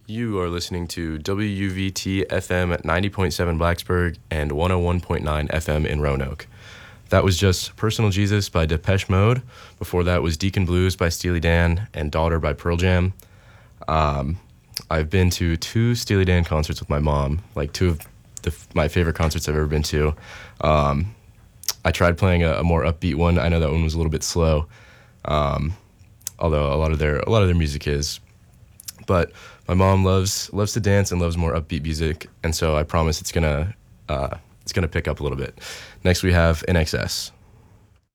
You are listening to WUVT FM at 90.7 Blacksburg and 101.9 FM in Roanoke. That was just Personal Jesus by Depeche Mode. Before that was Deacon Blues by Steely Dan and Daughter by Pearl Jam. I've been to two Steely Dan concerts with my mom, like two of my favorite concerts I've ever been to. I tried playing a more upbeat one. I know that one was a little bit slow, although a lot of their music is. But my mom loves to dance and loves more upbeat music, and so I promise it's gonna pick up a little bit. Next we have In Excess.